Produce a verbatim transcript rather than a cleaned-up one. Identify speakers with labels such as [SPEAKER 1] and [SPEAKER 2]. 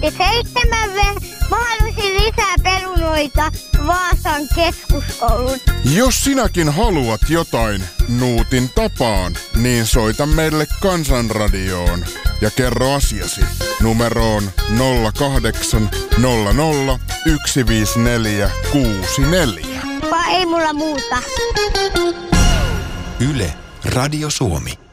[SPEAKER 1] Ja seitsemän mä halusin lisää perunoita Vaasan keskuskouluun.
[SPEAKER 2] Jos sinäkin haluat jotain Nuutin tapaan, niin soita meille Kansanradioon ja kerro asiasi numeroon nolla kahdeksan nolla nolla yksi viisi neljä kuusi neljä.
[SPEAKER 1] Vai ei mulla muuta.
[SPEAKER 3] Yle, Radio Suomi.